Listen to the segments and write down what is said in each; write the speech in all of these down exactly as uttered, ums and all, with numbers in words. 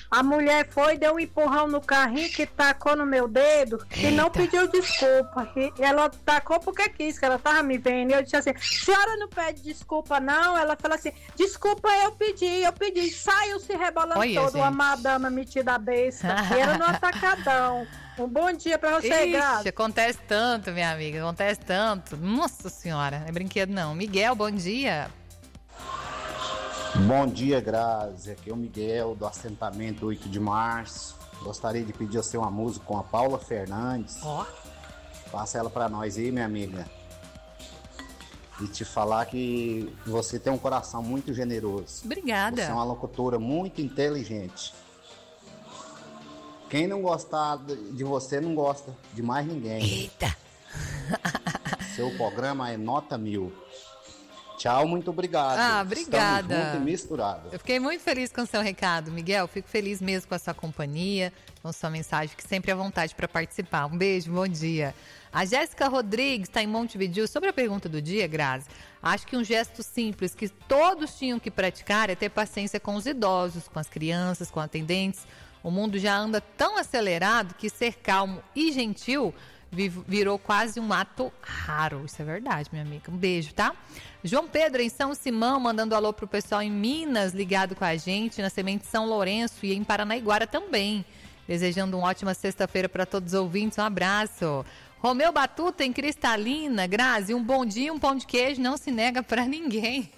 A mulher foi, deu um empurrão no carrinho que tacou no meu dedo. Eita. E não pediu desculpa. E ela tacou porque quis, que ela tava me vendo. E eu disse assim, senhora não pede desculpa não? Ela falou assim, desculpa eu pedi, eu pedi. Saiu se rebolando Olha, todo, gente. Uma madama metida a besta. E era no atacadão. Um bom dia pra você, Grazi. Acontece tanto, minha amiga, acontece tanto. Nossa senhora, não é brinquedo não. Miguel, bom dia. Bom dia, Grazi. Aqui é o Miguel, do assentamento oito de março. Gostaria de pedir a você uma música com a Paula Fernandes. Ó. Oh. Passa ela pra nós aí, minha amiga. E te falar que você tem um coração muito generoso. Obrigada. Você é uma locutora muito inteligente. Quem não gostar de você não gosta de mais ninguém. Eita! Seu programa é nota mil. Tchau, muito obrigado. Ah, obrigada. Estamos juntos e misturados. Eu fiquei muito feliz com o seu recado, Miguel. Fico feliz mesmo com a sua companhia, com sua mensagem, que sempre é vontade para participar. Um beijo, bom dia. A Jéssica Rodrigues está em Montevidéu. Sobre a pergunta do dia, Grazi, acho que um gesto simples que todos tinham que praticar é ter paciência com os idosos, com as crianças, com atendentes. O mundo já anda tão acelerado que ser calmo e gentil virou quase um ato raro. Isso é verdade, minha amiga. Um beijo, tá? João Pedro, em São Simão, mandando alô pro pessoal em Minas, ligado com a gente, na Semente São Lourenço e em Paranaiguara também. Desejando uma ótima sexta-feira para todos os ouvintes. Um abraço. Romeu Batuta, em Cristalina. Grazi, um bom dia, um pão de queijo não se nega para ninguém.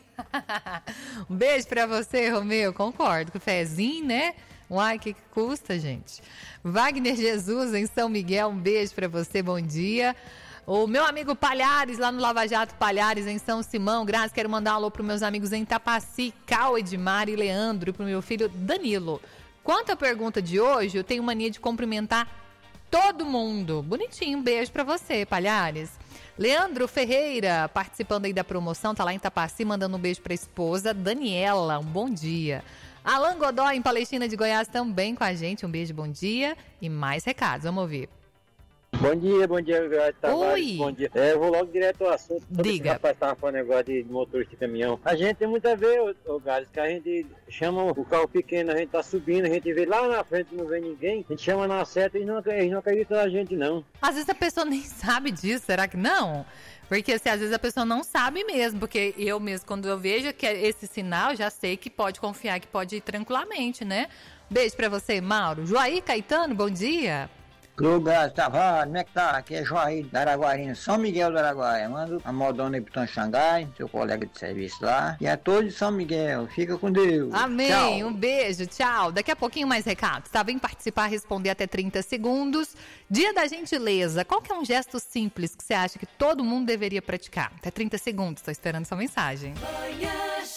Um beijo para você, Romeu. Concordo. Cafezinho, né? Uai, que que custa, gente? Wagner Jesus, em São Miguel, um beijo pra você, bom dia. O meu amigo Palhares, lá no Lava Jato Palhares, em São Simão. Graças, quero mandar um alô pros meus amigos em Tapaci, Cal, Edmar e Leandro, e pro meu filho Danilo. Quanto à pergunta de hoje, eu tenho mania de cumprimentar todo mundo. Bonitinho, um beijo pra você, Palhares. Leandro Ferreira, participando aí da promoção, tá lá em Tapaci, mandando um beijo pra esposa, Daniela, um bom dia. Alan Godoy, em Palestina de Goiás, também com a gente. Um beijo, bom dia. E mais recados, vamos ouvir. Bom dia, bom dia, Grazi Tavares. Oi. Bom dia. É, eu vou logo direto ao assunto. Diga. O rapaz estava falando negócio de motorista de caminhão. A gente tem muita vez, ô, ô Grazi, que a gente chama o carro pequeno, a gente tá subindo, a gente vê lá na frente, não vê ninguém, a gente chama na seta e não, eles não acreditam na gente, não. Às vezes a pessoa nem sabe disso, será que não? Porque assim, às vezes a pessoa não sabe mesmo, porque eu mesmo, quando eu vejo que é esse sinal, já sei que pode confiar, que pode ir tranquilamente, né? Beijo pra você, Mauro. Joaí Caetano, bom dia. Grazi Tavares, como é que tá? Aqui é Joaí da Araguarina, São Miguel do Araguaia. Manda a modona aí pro Tom Xangai, seu colega de serviço lá. E a todos de São Miguel, fica com Deus. Amém, tchau. Um beijo, tchau. Daqui a pouquinho mais recados, tá? Vem participar, responder até trinta segundos. Dia da gentileza, qual que é um gesto simples que você acha que todo mundo deveria praticar? Até trinta segundos, tô esperando sua mensagem. Manhã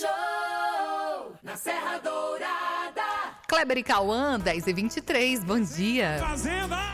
Show, na Serra Dourada. Kleber e Cauã, dez e vinte e três, bom dia. Fazenda.